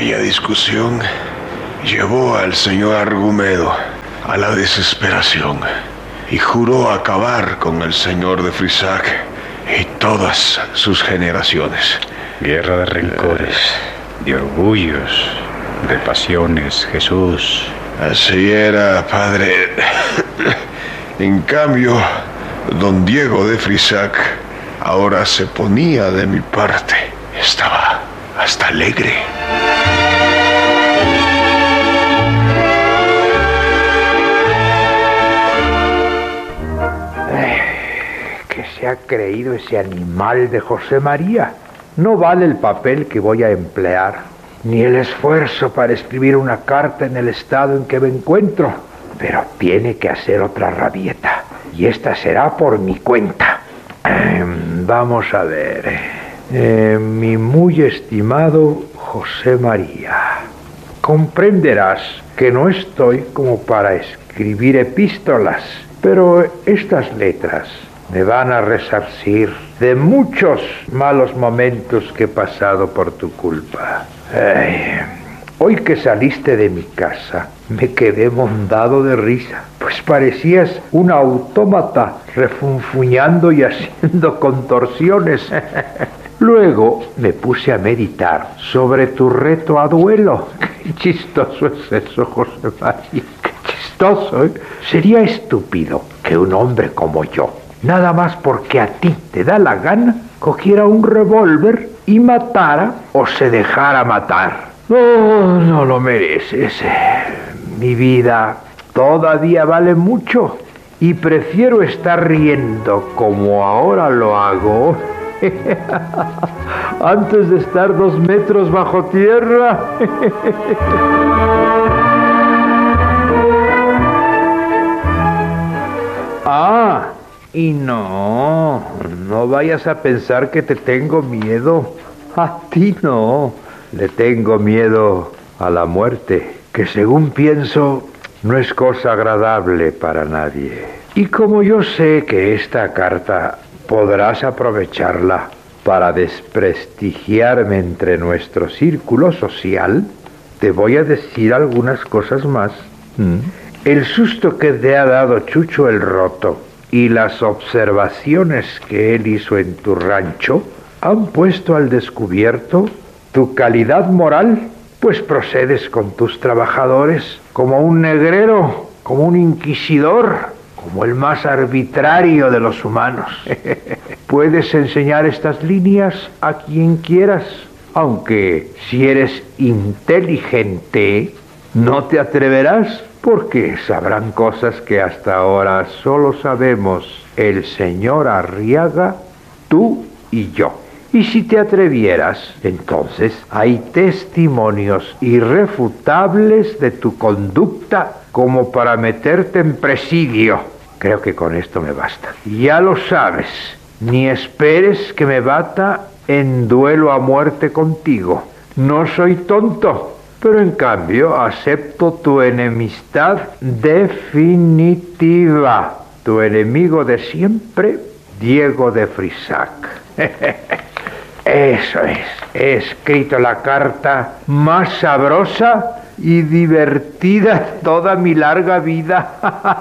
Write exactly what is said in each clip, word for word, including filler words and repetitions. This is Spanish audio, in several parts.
Aquella discusión llevó al señor Argumedo a la desesperación y juró acabar con el señor de Frisac y todas sus generaciones. Guerra de rencores, eh... de orgullos, de pasiones, Jesús. Así era, padre. En cambio, don Diego de Frisac ahora se ponía de mi parte. Estaba hasta alegre. ¿Qué se ha creído ese animal de José María? No vale el papel que voy a emplear, ni el esfuerzo para escribir una carta en el estado en que me encuentro. Pero tiene que hacer otra rabieta, y esta será por mi cuenta. Eh, vamos a ver. Eh, mi muy estimado José María, comprenderás que no estoy como para escribir epístolas, pero estas letras me van a resarcir de muchos malos momentos que he pasado por tu culpa. Ay, hoy que saliste de mi casa, me quedé mondado de risa, pues parecías un autómata refunfuñando y haciendo contorsiones. Luego me puse a meditar sobre tu reto a duelo. Qué chistoso es eso, José María. Qué chistoso, ¿eh? Sería estúpido que un hombre como yo, nada más porque a ti te da la gana, cogiera un revólver y matara o se dejara matar. No, no lo mereces. Mi vida todavía vale mucho y prefiero estar riendo como ahora lo hago antes de estar dos metros bajo tierra. Ah, y no, no vayas a pensar que te tengo miedo. A ti no, le tengo miedo a la muerte, que según pienso no es cosa agradable para nadie. Y como yo sé que esta carta podrás aprovecharla para desprestigiarme entre nuestro círculo social, te voy a decir algunas cosas más. ¿Mm? El susto que te ha dado Chucho el Roto y las observaciones que él hizo en tu rancho han puesto al descubierto tu calidad moral, pues procedes con tus trabajadores como un negrero, como un inquisidor, como el más arbitrario de los humanos. Puedes enseñar estas líneas a quien quieras, aunque si eres inteligente no te atreverás, porque sabrán cosas que hasta ahora solo sabemos el señor Arriaga, tú y yo. Y si te atrevieras, entonces hay testimonios irrefutables de tu conducta como para meterte en presidio. Creo que con esto me basta. Ya lo sabes, ni esperes que me bata en duelo a muerte contigo. No soy tonto, pero en cambio acepto tu enemistad definitiva. Tu enemigo de siempre, Diego de Frisac. Eso es, he escrito la carta más sabrosa y divertida de toda mi larga vida.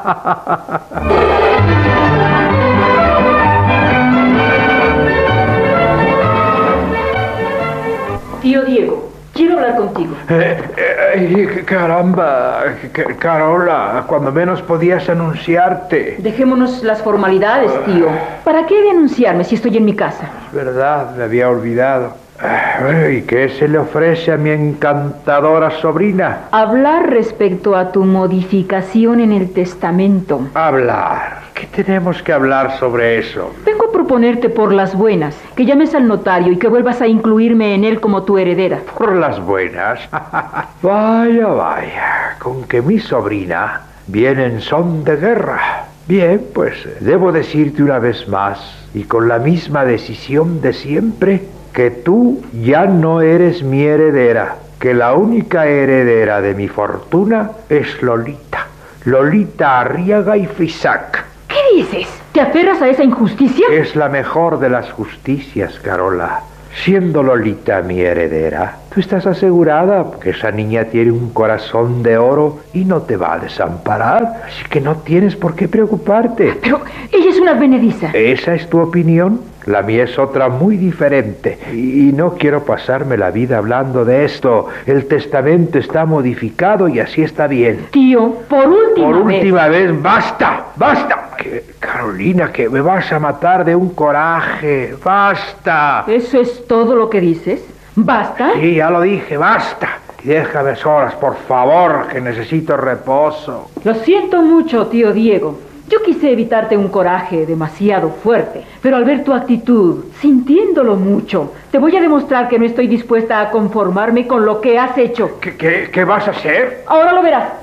Tío Diego, quiero hablar contigo. Eh, eh, caramba, Carola, cuando menos podías anunciarte. Dejémonos las formalidades, tío. ¿Para qué he de anunciarme si estoy en mi casa? Es verdad, me había olvidado. ¿Y qué se le ofrece a mi encantadora sobrina? Hablar respecto a tu modificación en el testamento. Hablar. ¿Qué tenemos que hablar sobre eso? Vengo a proponerte por las buenas que llames al notario y que vuelvas a incluirme en él como tu heredera. ¿Por las buenas? Vaya, vaya, con que mi sobrina viene en son de guerra. Bien, pues debo decirte una vez más, y con la misma decisión de siempre, que tú ya no eres mi heredera, que la única heredera de mi fortuna es Lolita. Lolita Arriaga y Frisac. ¿Qué dices? ¿Te aferras a esa injusticia? Es la mejor de las justicias, Carola. Siendo Lolita mi heredera, tú estás asegurada que esa niña tiene un corazón de oro y no te va a desamparar. Así que no tienes por qué preocuparte. Pero ella es una advenediza. ¿Esa es tu opinión? La mía es otra muy diferente. Y no quiero pasarme la vida hablando de esto. El testamento está modificado y así está bien. Tío, por última Por vez. última vez, basta, basta. Que, Carolina, que me vas a matar de un coraje. Basta. ¿Eso es todo lo que dices? ¿Basta? Sí, ya lo dije, basta. Y déjame solas, por favor, que necesito reposo. Lo siento mucho, tío Diego. Yo quise evitarte un coraje demasiado fuerte, pero al ver tu actitud, sintiéndolo mucho, te voy a demostrar que no estoy dispuesta a conformarme con lo que has hecho. ¿Qué, qué, qué vas a hacer? Ahora lo verás.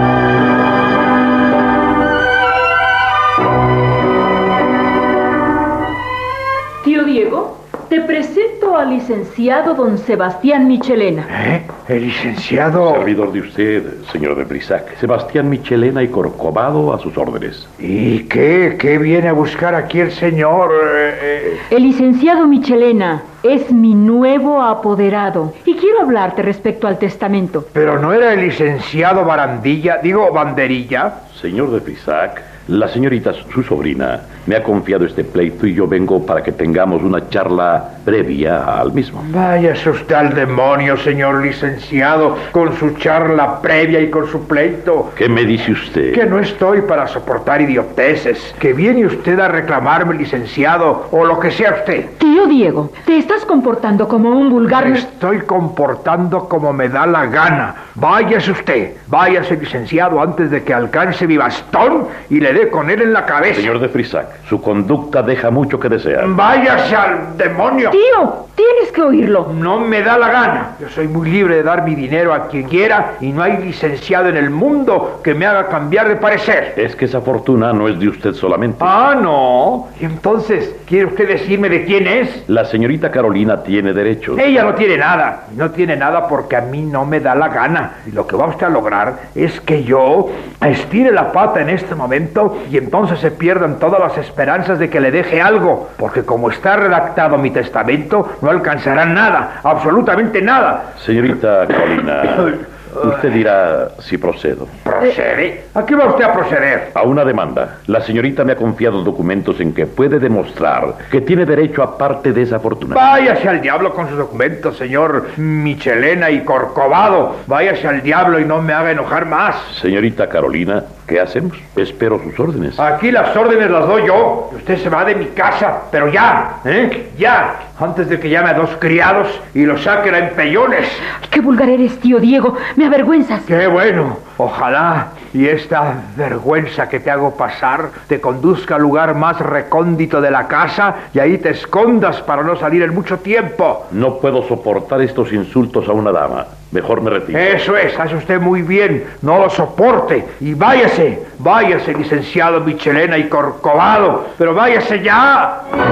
Tío Diego, te presento al licenciado don Sebastián Michelena. ¿Eh? El licenciado... Servidor de usted, señor de Brissac. Sebastián Michelena y Corcovado a sus órdenes. ¿Y qué? ¿Qué viene a buscar aquí el señor? Eh, eh, El licenciado Michelena es mi nuevo apoderado y quiero hablarte respecto al testamento. ¿Pero no era el licenciado Barandilla, digo, Banderilla? Señor de Brissac, la señorita, su sobrina, me ha confiado este pleito y yo vengo para que tengamos una charla previa al mismo. Váyase usted al demonio, señor licenciado, con su charla previa y con su pleito. ¿Qué me dice usted? Que no estoy para soportar idioteces. Que viene usted a reclamarme, licenciado, o lo que sea usted. Tío Diego, te estás comportando como un vulgar... Me estoy comportando como me da la gana. Váyase usted, váyase, licenciado, antes de que alcance mi bastón y le dé con él en la cabeza. Señor de Brissac, su conducta deja mucho que desear. Váyase al demonio. Tío, tienes que oírlo. No me da la gana. Yo soy muy libre de dar mi dinero a quien quiera y no hay licenciado en el mundo que me haga cambiar de parecer. Es que esa fortuna no es de usted solamente. Ah, no. ¿Y entonces quiere usted decirme de quién es? La señorita Carolina tiene derechos. Ella no tiene nada. Y no tiene nada porque a mí no me da la gana. Y lo que va usted a lograr es que yo estire la pata en este momento y entonces se pierdan todas las esperanzas de que le deje algo. Porque como está redactado mi testamento, no alcanzará nada. Absolutamente nada. Señorita Carolina, usted dirá si procedo. ¿Procede? ¿A qué va usted a proceder? A una demanda. La señorita me ha confiado documentos en que puede demostrar que tiene derecho a parte de esa fortuna. Váyase al diablo con sus documentos, señor Michelena y Corcovado. Váyase al diablo y no me haga enojar más. Señorita Carolina, ¿qué hacemos? Espero sus órdenes. Aquí las órdenes las doy yo. Usted se va de mi casa, pero ya, ¿eh? Ya. Antes de que llame a dos criados y los saquen a empellones. ¡Qué vulgar eres, tío Diego! ¡Me avergüenzas! ¡Qué bueno! Ojalá y esta vergüenza que te hago pasar te conduzca al lugar más recóndito de la casa y ahí te escondas para no salir en mucho tiempo. No puedo soportar estos insultos a una dama. Mejor me retiro. Eso es, hace usted muy bien. No lo soporte. Y váyase, váyase, licenciado Michelena y Corcovado. Pero váyase ya.